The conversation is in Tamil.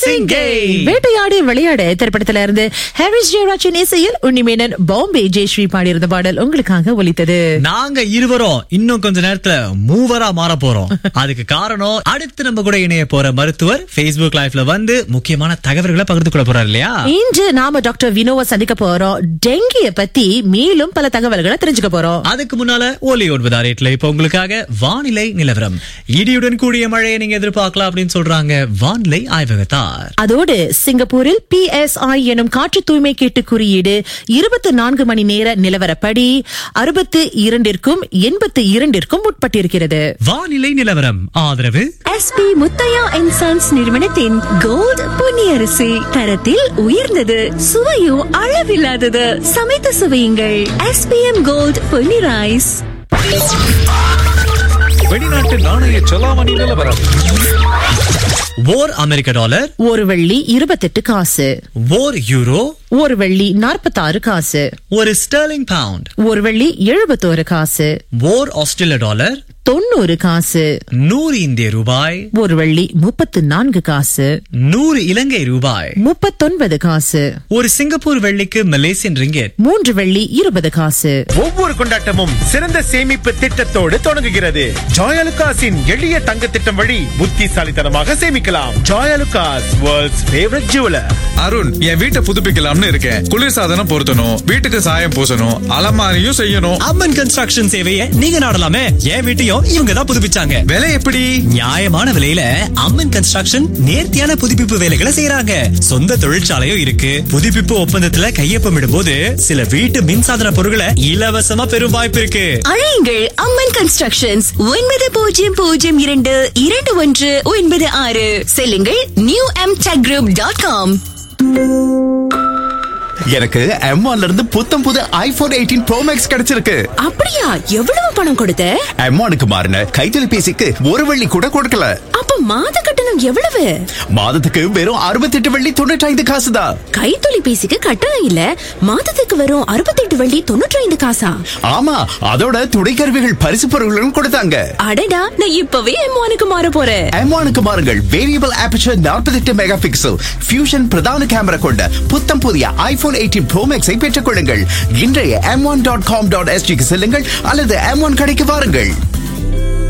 சிங்கை. வேட்டையாடி விளையாடு திரைப்படத்துல இருந்து ஹாரிஸ் ஜெயராஜின் இசையில் உன்னிமேனன் பாம்பே ஜெயஸ்ரீ பாடியிருந்த பாடல் உங்களுக்காக ஒலித்தது. நாங்க இருவரும் இன்னும் கொஞ்ச நேரத்துல மூவரா மாற போறோம். அதுக்கு காரணம் அடுத்து நம்ம கூட இணைய போற மருத்துவர் Facebook லைவ்ல வந்து முக்கியமான தகவல்களை பகிர்ந்து கொள்ள போறாரு இல்லையா? இன்று நாம டாக்டர் வினோவை சந்திக்க போறோம். டெங்கிய பத்தி மேலும் பல தகவல்களை தெரிஞ்சுக்க போறோம். அதுக்கு முன்னால ஒலி 9 இப்ப உங்களுக்காக வானிலை நிலவரம். இடியுடன் கூடிய மழையை நீங்க எதிர்பார்க்கலாம் அப்படின்னு சொல்றாங்க வானிலை ஆய்வகத்தார். அதோடு சிங்கப்பூரில் PSI எனும் காற்று தூய்மை கேட்டு குறியீடு 24 மணி நேர நிலவரப்படி 62ற்கும் 82ற்கும் உட்பட்டிருக்கிறது. வானிலை நிலவரம் ஆதரவு SP முத்தையா அண்ட் சன்ஸ் நிறுவனத்தின் கோல்ட் பொன்னியரிசி. தரத்தில் உயர்ந்தது, சுவையும் அளவில்லாதது. சமைத்து சுவையுங்கள். SPM gold Ponni rice. வெளிநாட்டு நாணய செலாவணி நிலவரம். ஓர் அமெரிக்க டாலர் ஒரு வெள்ளி 28 காசு, ஓர் யூரோ ஒரு வெள்ளி 46 காசு, ஒரு ஸ்டெர்லிங் பவுண்ட் ஒரு வெள்ளி 71 காசு, ஓர் ஆஸ்திரேலிய டாலர் 90 காசு, 100 இந்திய ரூபாய் ஒரு வெள்ளி 34 காசு, 100 இலங்கை ரூபாய் 39 காசு, ஒரு சிங்கப்பூர் வெள்ளிக்கு மலேசியன் ரிங்கெட் 3 வெள்ளி 20 காசு. ஒவ்வொரு கொண்டாட்டமும் சிறந்த சேமிப்பு திட்டத்தோடு தொடங்குகிறது. ஜாயலுகாஸின் எளிய தங்க திட்டம் வழி புத்திசாலித்தனமாக சேமிக்கலாம். Joyalukkas, world's favourite jeweller. Arun, என் வீட்டை புதுப்பிக்கலாம்னு இருக்கேன். குளிர்சாதனம் பொருத்தணும், வீட்டுக்கு சாயம் பூசணும், அலமாரியும் செய்யணும். அம்மன் கன்ஸ்ட்ரக்ஷன் சேவையை நீங்க நாடலாமே. என் வீட்டையும் இவங்க தான் புதுப்பிச்சாங்க. விலை எப்படி? நியாயமான விலையில அம்மன் கன்ஸ்ட்ரக்ஷன் நேர்த்தியான புதுப்பிப்பு வேலைகளை செய்யறாங்க. சொந்த தொழிற்சாலையும் இருக்கு. புதுப்பிப்பு ஒப்பந்தத்துல கையொப்பமிடும் போது சில வீட்டு மின்சாதன பொருட்களை இலவசமா பெறும் வாய்ப்பு இருக்கு. அழையுங்கள் அம்மன் கன்ஸ்ட்ரக்ஷன்ஸ் 90022196. செல்லுங்கள் newmtechgroup.com. எனக்கு M1ல இருந்து புத்தம் புது iPhone 18 Pro Max கிடைச்சிருக்கு. அப்படியா? எவ்வளவு பணம் கொடுத்த? M1க்கு மாறின கைத்தொலைபேசிக்கு ஒரு வெள்ளி கூட கொடுக்கல. அப்ப மாத கட்டணம் எவ்வளவு? மாதத்துக்கு வெறும் 68 வெள்ளி 95 காசு தான். கைத்தொலைபேசிக்கு கட்டணம் இல்ல, மாதத்துக்கு வரும் 68 வெள்ளி 95 காசா? ஆமா, அதோட துணைக்கருவிகள் பரிசு பொருட்களும் கொடுத்தாங்க. அடடா, நான் இப்பவே M1க்கு மாற போறேன். M1க்கு மாறுங்கள். Variable aperture 48 mega pixel fusion பிரதான கேமரா கொண்ட புத்தம் புதிய iPhone 18 Pro Max ஐ பெற்றுக் கொள்ளுங்கள். இன்றைய m1.com.sg க்கு செல்லுங்கள் அல்லது M1 கடைக்கு வாருங்கள்.